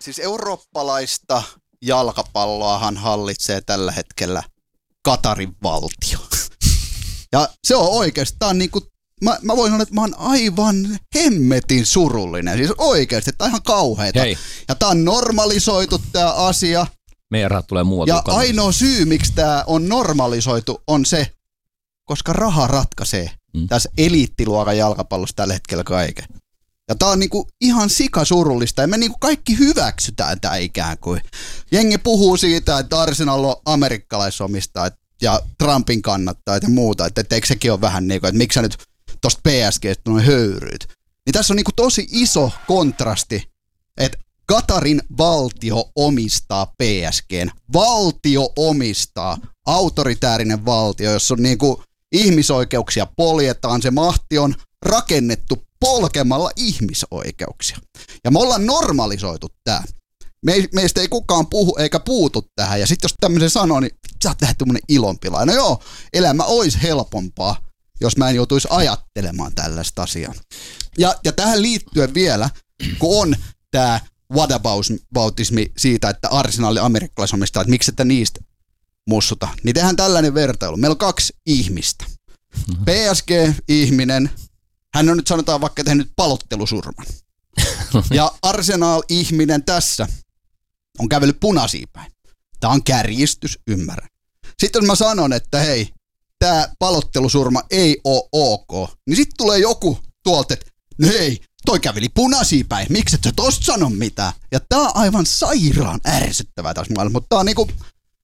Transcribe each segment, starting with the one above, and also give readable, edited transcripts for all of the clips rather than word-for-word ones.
Siis eurooppalaista jalkapalloahan hallitsee tällä hetkellä Katarin valtio. Ja se on oikeastaan niinku, mä voin sanoa, että mä oon aivan hemmetin surullinen. Siis oikeasti, tää on ihan kauheeta. Hei. Ja tää on normalisoitu tää asia. Meidän rahat tulee muualta. Ja ainoa syy, miksi tää on normalisoitu, on se, koska raha ratkaisee tässä eliittiluokan jalkapallossa tällä hetkellä kaiken. Ja tää on niinku ihan sikasurullista ja me niinku kaikki hyväksytään tää ikään kuin. Jengi puhuu siitä, että Arsenal on amerikkalaisomistajat ja Trumpin kannattajat ja muuta, että eikö sekin ole vähän niinku, että miksi sä nyt tosta PSGstä noin höyryit. Niin tässä on niinku tosi iso kontrasti, että Katarin valtio omistaa PSGn. Valtio omistaa, autoritäärinen valtio, jossa on niinku ihmisoikeuksia poljetaan, se mahti on rakennettu polkemalla ihmisoikeuksia. Ja me ollaan normalisoitu tää. Meistä ei kukaan puhu eikä puutu tähän. Ja sitten jos tämmöisen sanoo, niin sä oot vähän tämmönen ilonpila. No joo, elämä olisi helpompaa, jos mä en joutuisi ajattelemaan tällaista asiaa. Ja tähän liittyen vielä, kun on tää whataboutismi siitä, että Arsenal ja amerikkalaisomistajat, että miksi ette niistä mussuta, niin tehdään tällainen vertailu. Meillä on 2 ihmistä. PSG-ihminen, hän on nyt sanotaan vaikka tehnyt palottelusurman. Ja Arsenal-ihminen tässä on kävellyt punaisia päin. Tämä on kärjistys, ymmärrän. Sitten jos mä sanon, että hei, tämä palottelusurma ei ole ok, niin sitten tulee joku tuolta, että no hei, toi käveli punaisia päin, miksi et sä tosta sano mitään? Ja tää on aivan sairaan ärsyttävää tässä maailmassa, mutta tää on niinku,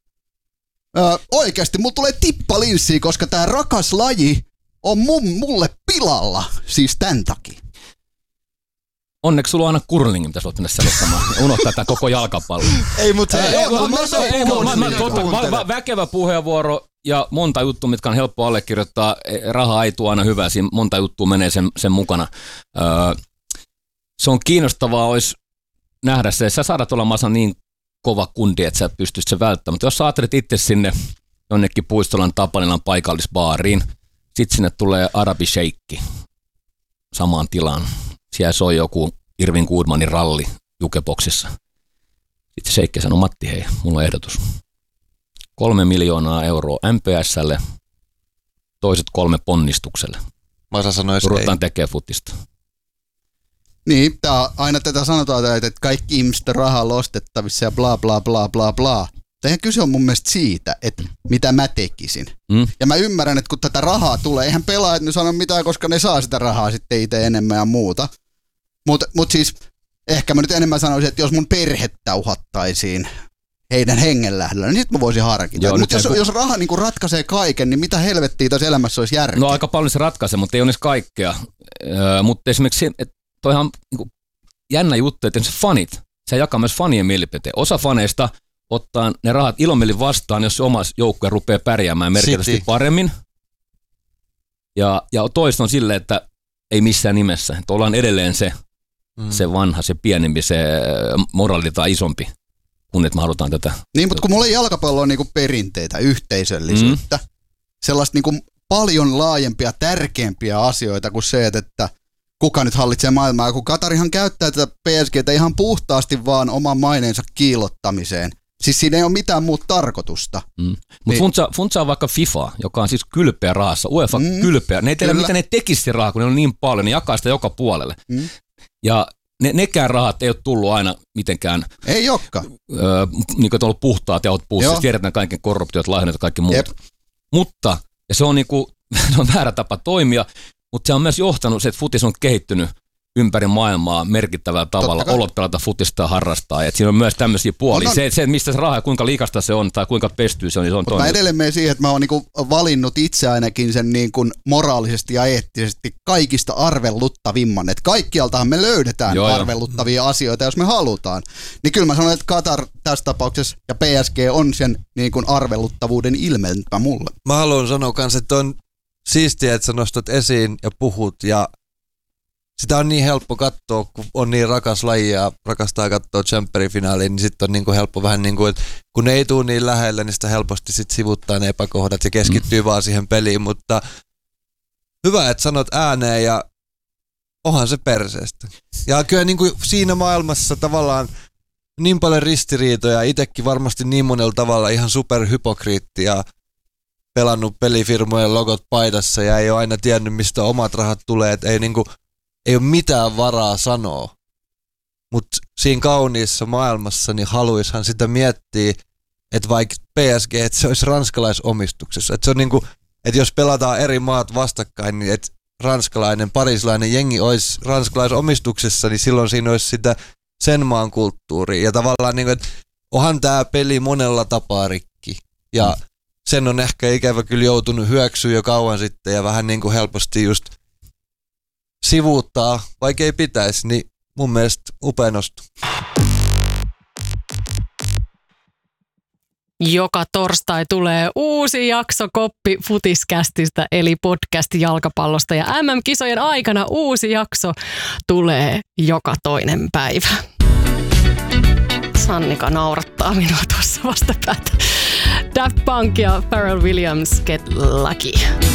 oikeasti mulla tulee tippalinssiä, koska tää rakas laji on mulle pilalla, siis tän takia. Onneksi sulla on aina curlingin, mitä sä oot mennä selostamaan. Unohtaa tää koko jalkapallo. Ei, mutta väkevä puheenvuoro ja monta juttua, mitkä on helppo allekirjoittaa. Raha ei tule aina hyvää, siinä monta juttua menee sen mukana. Se on kiinnostavaa olisi nähdä se, sä saadat olla Masa niin kova kundi, että sä pystyisit sen välttämään. Mutta jos sä ajattelet itse sinne jonnekin Puistolan Tapanilan paikallisbaariin, sit sinne tulee arabisheikki samaan tilaan. Siellä soi joku Irvin Goodmanin ralli jukeboksissa. Sitten sheikki sanoi, Matti hei, mulla on ehdotus. 3 miljoonaa euroa MPS:lle, toiset 3 ponnistukselle. Masa sanoi, ruvetaan tekemään futista. Niin, aina tätä sanotaan, että kaikki ihmisten rahaa on ostettavissa ja bla bla bla bla bla. Tähän kyse on mun mielestä siitä, että mitä mä tekisin. Ja mä ymmärrän, että kun tätä rahaa tulee, eihän pelaajat nyt sano mitään, koska ne saa sitä rahaa sitten itse enemmän ja muuta. Mut siis ehkä mä nyt enemmän sanoisin, että jos mun perhettä uhattaisiin heidän hengenlähdöllä, niin sit mä voisin harkita. Mutta jos raha niinku ratkaisee kaiken, niin mitä helvettiä tässä elämässä olisi järkeä? No aika paljon se ratkaisee, mutta ei onneksi kaikkea. Mutta esimerkiksi toihan on niinku jännä juttu, että se fanit, se jakaa myös fanien mielipiteen. Osa faneista ottaa ne rahat ilomielin vastaan, jos se oma joukkue rupeaa pärjäämään merkittävästi paremmin. Ja toista on silleen, että ei missään nimessä. Että ollaan edelleen se vanha, se pienempi, se moraali tai isompi, kun et me halutaan tätä. Niin, mutta kun mulla ei jalkapallo on niinku perinteitä, yhteisöllisyyttä, sellaista niinku paljon laajempia, tärkeämpiä asioita kuin se, että kuka nyt hallitsee maailmaa. Kun Katarihan käyttää tätä PSGtä ihan puhtaasti vaan oman maineensa kiillottamiseen. Siis siinä ei ole mitään muuta tarkoitusta. Mutta funtsaa on vaikka FIFA, joka on siis kylpeä rahassa. UEFA kylpeä. Ne ei tiedä, mitä ne tekisi se raha, kun ne on niin paljon. Ne jakaa sitä joka puolelle. Ja nekään rahat ei ole tullut aina mitenkään. Ei olekaan. Niin kuin on ollut puhtaat ja puussa. Tiedetään kaiken korruptiot, lahjonnat ja kaikki muut. Mutta, ja se on, niinku, se on väärä tapa toimia, mutta se on myös johtanut se, että futis on kehittynyt ympäri maailmaa merkittävällä tavalla, olot pelata futista ja harrastaa. Et siinä on myös tämmöisiä puolia. Se, että mistä se raha ja kuinka liikasta se on tai kuinka pestyy se on, niin se on toiminut. Mä edelleen menen siihen, että mä oon niinku valinnut itse ainakin sen niinku moraalisesti ja eettisesti kaikista arveluttavimman. Että kaikkialtahan me löydetään arveluttavia asioita, jos me halutaan. Niin kyllä mä sanon, että Katar tässä tapauksessa ja PSG on sen niinku arveluttavuuden ilmentämä mulle. Mä haluan sanoa kanssa, että on siistiä, että sä nostat esiin ja puhut ja sitä on niin helppo katsoa, kun on niin rakas laji ja rakastaa katsoa Champions-finaaliin, niin sitten on niin kuin helppo vähän niin kuin, että kun ne ei tule niin lähelle, niin sitä helposti sit sivuttaa ne epäkohdat ja keskittyy vaan siihen peliin, mutta hyvä, että sanot ääneen ja onhan se perseestä. Ja kyllä niin kuin siinä maailmassa tavallaan niin paljon ristiriitoja, itsekin varmasti niin monella tavalla ihan superhypokriitti ja pelannut pelifirmojen logot paidassa ja ei ole aina tiennyt, mistä omat rahat tulee, että ei ole mitään varaa sanoa. Mutta siinä kauniissa maailmassa niin haluishan sitä miettiä, että vaikka PSG, että se olisi ranskalaisomistuksessa. Että se on että jos pelataan eri maat vastakkain, niin että ranskalainen, pariisilainen jengi olisi ranskalaisomistuksessa, niin silloin siinä olisi sitä sen maan kulttuuria. Ja tavallaan, että onhan tämä peli monella tapaa rikki. Ja sen on ehkä ikävä kyllä joutunut hyöksyä jo kauan sitten ja vähän helposti just sivuuttaa, vaikka ei pitäisi, niin mun mielestä upea nosto. Joka torstai tulee uusi jakso Koppi Futiskästistä, eli podcast jalkapallosta. Ja MM-kisojen aikana uusi jakso tulee joka toinen päivä. Sannika naurattaa minua tuossa vastapäätä. Daft Punk ja Pharrell Williams, Get Lucky.